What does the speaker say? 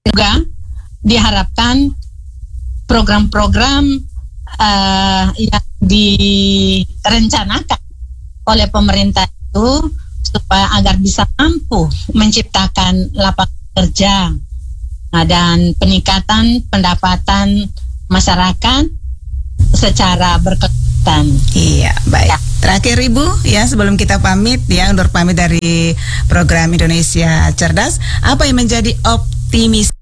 juga diharapkan program-program yang direncanakan oleh pemerintah itu supaya agar bisa mampu menciptakan lapangan kerja dan peningkatan pendapatan masyarakat secara berkelanjutan. Iya, baik. Terakhir Ibu, ya sebelum kita pamit ya, undur pamit dari program Indonesia Cerdas, apa yang menjadi optimis